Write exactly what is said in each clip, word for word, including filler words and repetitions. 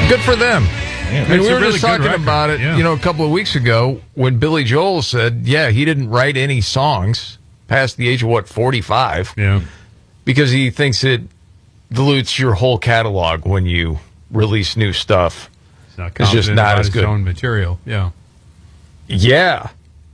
Good for them. Yeah, I mean, we were really just talking record. about it, yeah. you know, a couple of weeks ago when Billy Joel said, yeah, he didn't write any songs past the age of, what, forty-five? Yeah. Because he thinks it dilutes your whole catalog when you release new stuff. It's, not it's just not as his good. Own material. Yeah. Yeah.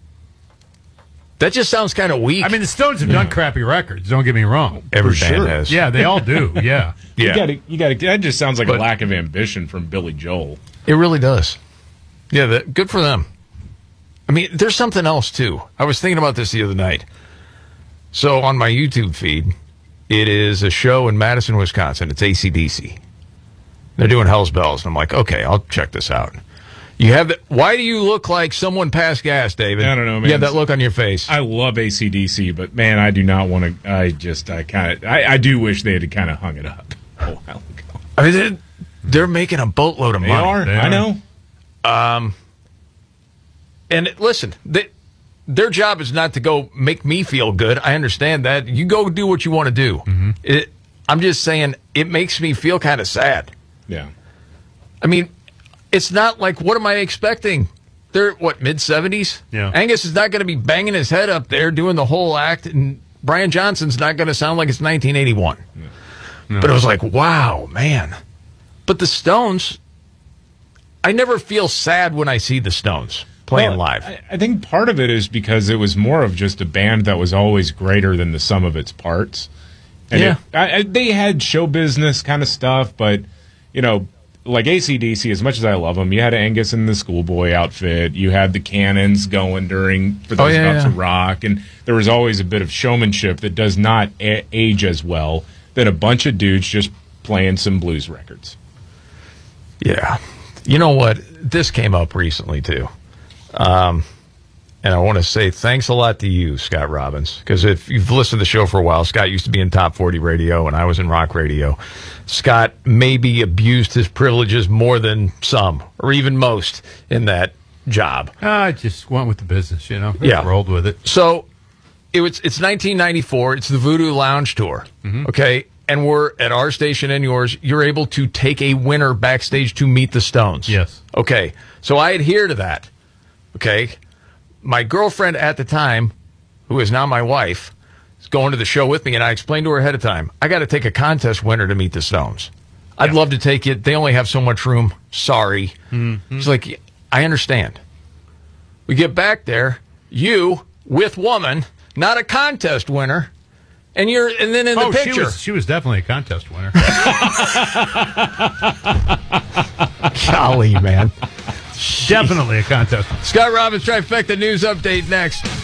That just sounds kind of weak. I mean, the Stones have done crappy records. Don't get me wrong. Every For band sure. has. Yeah, they all do. Yeah. Yeah. You gotta, you gotta, that just sounds like But- a lack of ambition from Billy Joel. It really does. Yeah, that, good for them. I mean, there's something else, too. I was thinking about this the other night. So on my YouTube feed, it is a show in Madison, Wisconsin. It's A C D C. They're doing Hell's Bells. And I'm like, okay, I'll check this out. You have the, why do you look like someone passed gas, David? I don't know, man. You have that look on your face. I love A C D C, but man, I do not want to. I just, I kind of, I, I do wish they had kind of hung it up a while ago. I mean, they're, they're making a boatload of They money. are. They I are. know. Um, and listen, they, their job is not to go make me feel good. I understand that. You go do what you want to do. Mm-hmm. It, I'm just saying, it makes me feel kind of sad. Yeah. I mean, it's not like, what am I expecting? They're, what, mid-seventies? Yeah. Angus is not going to be banging his head up there doing the whole act, and Brian Johnson's not going to sound like it's nineteen eighty-one. No. But it was like, wow, man. But the Stones, I never feel sad when I see the Stones playing Well, live. I, I think part of it is because it was more of just a band that was always greater than the sum of its parts. And Yeah. it, I, I, they had show business kind of stuff, but, you know, like A C D C, as much as I love them, you had Angus in the schoolboy outfit. You had the Cannons going during for those Oh, yeah, about yeah. to rock, and there was always a bit of showmanship that does not a- age as well than a bunch of dudes just playing some blues records. Yeah. You know what? This came up recently, too. Um, and I want to say thanks a lot to you, Scott Robbins, because if you've listened to the show for a while, Scott used to be in Top forty Radio, and I was in rock radio. Scott maybe abused his privileges more than some, or even most, in that job. I just went with the business, you know. Yeah. Rolled with it. So it was, it's nineteen ninety-four. It's the Voodoo Lounge Tour. Mm-hmm. Okay. And we're at our station and yours. You're able to take a winner backstage to meet the Stones. Yes. Okay. So I adhere to that. Okay. My girlfriend at the time, who is now my wife, is going to the show with me, and I explained to her ahead of time, I got to take a contest winner to meet the Stones. I'd Yeah. love to take it. They only have so much room. Sorry. Mm-hmm. She's like, I understand. We get back there, you with woman, not a contest winner, and you're and then in the oh, picture, she was, she was definitely a contest winner. golly, man. Definitely a contest winner. Scott Robbins, Trifecta News Update next.